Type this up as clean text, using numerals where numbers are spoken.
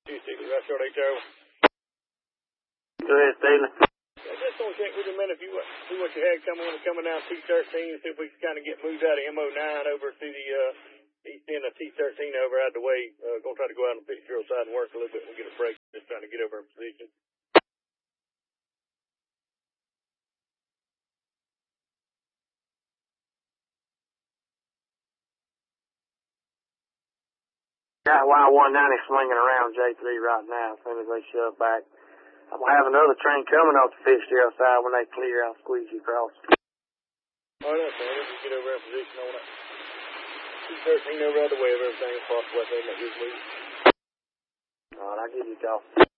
260, right short HR. Go ahead, Staley. I just want to check with you a minute if you see what you had coming down T13, see if we can kind of get moved out of MO9 over to the east end of T13 over out of the way. Gonna try to go out on the 50 side and work a little bit and get a break. Just trying to get over in position. Got Y190 swinging around J3 right now as soon as they shove back. I'm going to have another train coming off the Fitzgerald side when they clear. I'll squeeze you across. All right, so let's get over in position on that. T13 over out of the way of everything. Possible if they make this move. All right, I'll give you a call.